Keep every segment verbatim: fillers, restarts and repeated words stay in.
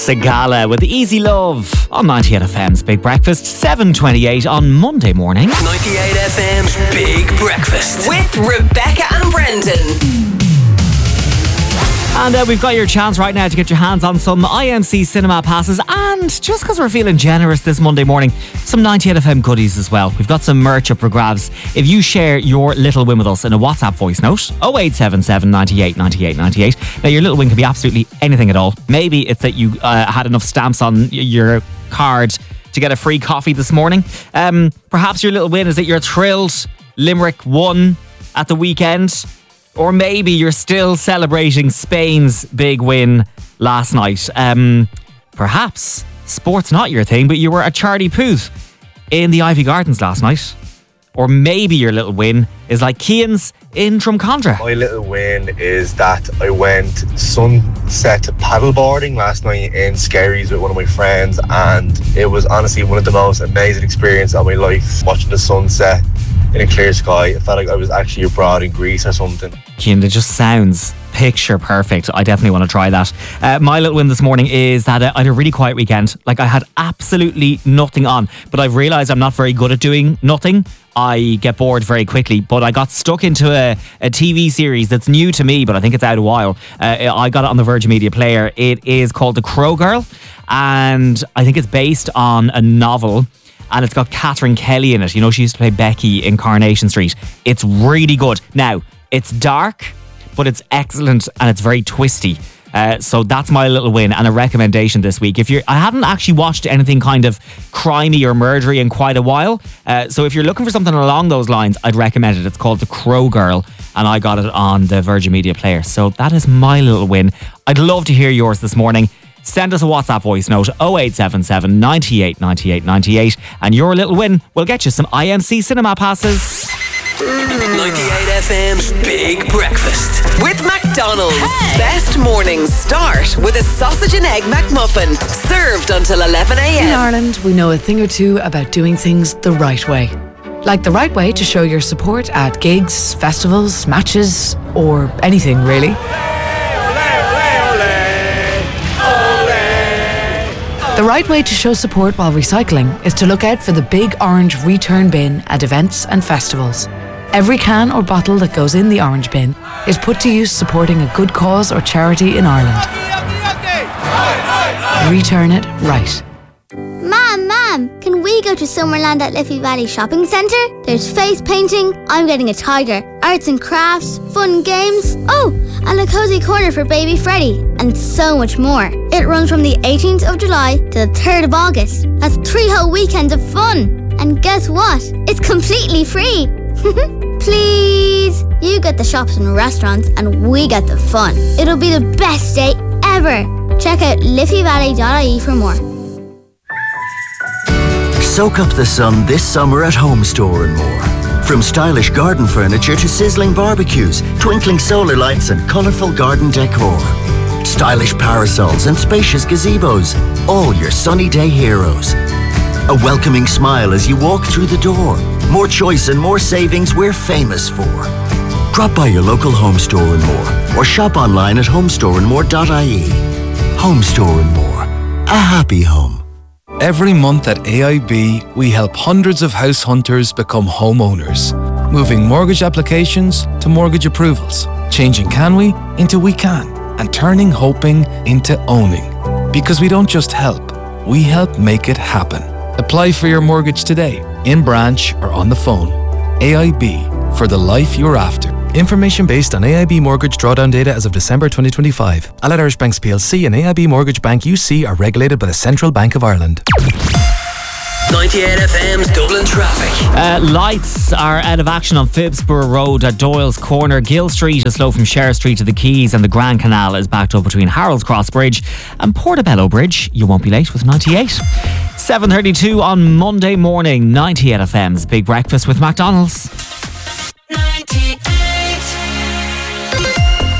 Sigala with Easy Love on ninety-eight F M's Big Breakfast, seven twenty-eight on Monday morning. ninety-eight F M's Big Breakfast with Rebecca and Brendan. And uh, we've got your chance right now to get your hands on some I M C cinema passes, and just because we're feeling generous this Monday morning, some ninety-eight F M goodies as well. We've got some merch up for grabs if you share your little win with us in a WhatsApp voice note, oh eight seven seven, ninety-eight, ninety-eight, ninety-eight. Now your little win can be absolutely anything at all. Maybe it's that you uh, had enough stamps on your card to get a free coffee this morning. Um, perhaps your little win is that you're thrilled Limerick won at the weekend. Or maybe you're still celebrating Spain's big win last night. Um, perhaps sport's not your thing, but you were at Charlie Puth in the Ivy Gardens last night. Or maybe your little win is like Cian's in Drumcondra. My little win is that I went sunset paddleboarding last night in Skerries with one of my friends, and it was honestly one of the most amazing experiences of my life, watching the sunset in a clear sky. It felt like I was actually abroad in Greece or something. Cian, it just sounds picture perfect. I definitely want to try that. Uh, my little win this morning is that uh, I had a really quiet weekend. Like, I had absolutely nothing on, but I've realised I'm not very good at doing nothing. I get bored very quickly, but I got stuck into a, a T V series that's new to me, but I think it's out a while. Uh, I got it on the Virgin Media Player. It is called The Crow Girl, and I think it's based on a novel. And it's got Catherine Kelly in it. You know, she used to play Becky in Coronation Street. It's really good. Now, it's dark, but it's excellent and it's very twisty. Uh, so that's my little win and a recommendation this week. If you're, I haven't actually watched anything kind of crimey or murdery in quite a while. Uh, so if you're looking for something along those lines, I'd recommend it. It's called The Crow Girl, and I got it on the Virgin Media Player. So that is my little win. I'd love to hear yours this morning. Send us a WhatsApp voice note, oh eight seven seven, ninety-eight, ninety-eight, ninety-eight, and your little win will get you some I M C cinema passes. ninety-eight F M's Big Breakfast with McDonald's. Hey. Best mornings start with a sausage and egg McMuffin, served until eleven a.m. In Ireland, we know a thing or two about doing things the right way. Like the right way to show your support at gigs, festivals, matches, or anything really. The right way to show support while recycling is to look out for the big orange return bin at events and festivals. Every can or bottle that goes in the orange bin is put to use supporting a good cause or charity in Ireland. Return it right. Mom, Mom, can we go to Summerland at Liffey Valley Shopping Centre? There's face painting, I'm getting a tiger, arts and crafts, fun games, oh, and a cozy corner for baby Freddie, and so much more. It runs from the eighteenth of July to the third of August. That's three whole weekends of fun. And guess what? It's completely free. Please. You get the shops and restaurants and we get the fun. It'll be the best day ever. Check out liffey valley dot I E for more. Soak up the sun this summer at Home Store and More. From stylish garden furniture to sizzling barbecues, twinkling solar lights and colourful garden decor. Stylish parasols and spacious gazebos, all your sunny day heroes. A welcoming smile as you walk through the door. More choice and more savings we're famous for. Drop by your local Home Store and More, or shop online at home store and more dot I E. Home Store and More. A happy home. Every month at A I B, we help hundreds of house hunters become homeowners, moving mortgage applications to mortgage approvals, changing can we into we can, and turning hoping into owning. Because we don't just help, we help make it happen. Apply for your mortgage today, in branch or on the phone. A I B, for the life you're after. Information based on A I B mortgage drawdown data as of December twenty twenty-five. Allied Irish Banks P L C and A I B Mortgage Bank U C are regulated by the Central Bank of Ireland. ninety-eight F M's Dublin traffic. Uh, lights are out of action on Phibsborough Road at Doyle's Corner. Gill Street is slow from Sheriff Street to the Quays, and the Grand Canal is backed up between Harold's Cross Bridge and Portobello Bridge. You won't be late with ninety-eight. seven thirty-two on Monday morning. ninety-eight F M's Big Breakfast with McDonald's.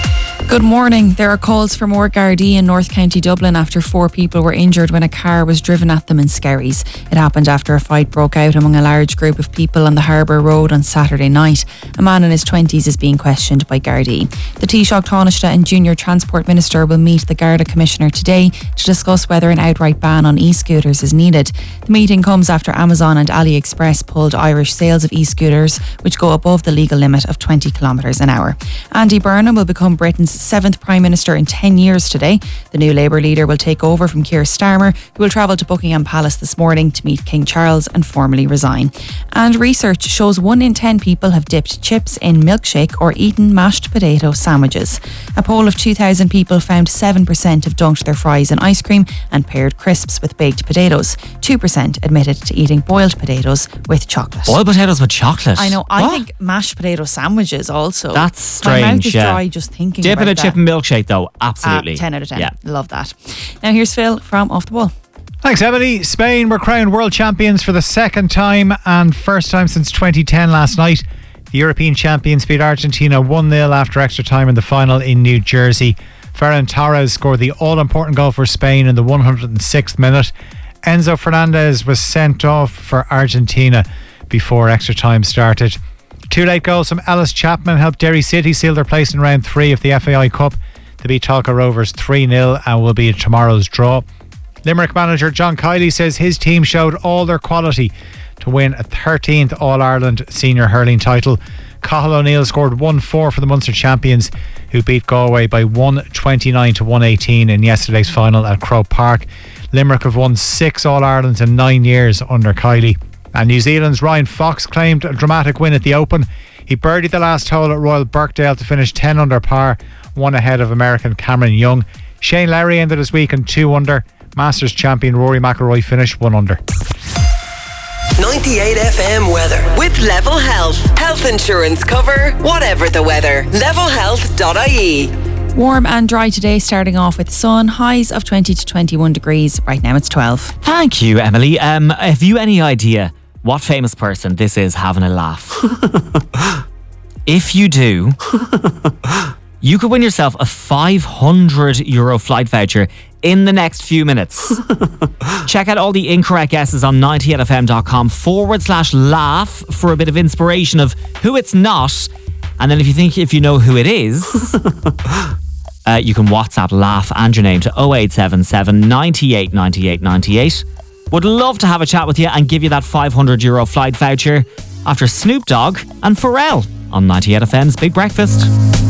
Good morning. There are calls for more Gardaí in North County Dublin after four people were injured when a car was driven at them in Skerries. It happened after a fight broke out among a large group of people on the Harbour Road on Saturday night. A man in his twenties is being questioned by Gardaí. The Taoiseach Taoiseach and Junior Transport Minister will meet the Garda Commissioner today to discuss whether an outright ban on e-scooters is needed. The meeting comes after Amazon and AliExpress pulled Irish sales of e-scooters, which go above the legal limit of twenty kilometres an hour. Andy Burnham will become Britain's seventh Prime Minister in ten years today. The new Labour leader will take over from Keir Starmer, who will travel to Buckingham Palace this morning to meet King Charles and formally resign. And research shows one in ten people have dipped chips in milkshake or eaten mashed potato sandwiches. A poll of two thousand people found seven percent have dunked their fries in ice cream and paired crisps with baked potatoes. two percent admitted to eating boiled potatoes with chocolate. Boiled potatoes with chocolate? I know. I What? think mashed potato sandwiches also. That's strange. My mouth is yeah. dry just thinking Dip about in a that. chip and milkshake though, absolutely. Ah, ten out of ten. Yeah. Love that. Now here's Phil from Off the Ball. Thanks, Emily. Spain were crowned world champions for the second time and first time since twenty ten last night. The European champions beat Argentina one nil after extra time in the final in New Jersey. Ferran Torres scored the all-important goal for Spain in the one hundred sixth minute. Enzo Fernandez was sent off for Argentina before extra time started. Two late goals from Ellis Chapman helped Derry City seal their place in round three of the F A I Cup. They beat Talca Rovers three nil and will be tomorrow's draw. Limerick manager John Kiley says his team showed all their quality to win a thirteenth All-Ireland senior hurling title. Cathal O'Neill scored one four for the Munster champions, who beat Galway by one twenty-nine to one eighteen in yesterday's final at Croke Park. Limerick have won six All-Irelands in nine years under Kiley. And New Zealand's Ryan Fox claimed a dramatic win at the Open. He birdied the last hole at Royal Birkdale to finish ten under par, one ahead of American Cameron Young. Shane Lowry ended his week in two under. Masters champion Rory McIlroy finished one under. ninety-eight F M weather with Level Health. Health insurance cover, whatever the weather. level health dot I E. Warm and dry today, starting off with sun, highs of twenty to twenty-one degrees. Right now it's twelve. Thank you, Emily. Um, have you any idea what famous person this is having a laugh? If you do, you could win yourself a five hundred euro flight voucher in the next few minutes. Check out all the incorrect guesses on ninety-eight F M dot com forward slash laugh for a bit of inspiration of who it's not. And then if you think if you know who it is, uh, you can WhatsApp laugh and your name to oh eight seven seven, ninety-eight, ninety-eight, ninety-eight. Would love to have a chat with you and give you that five hundred euro flight voucher after Snoop Dogg and Pharrell on ninety-eight F M's Big Breakfast.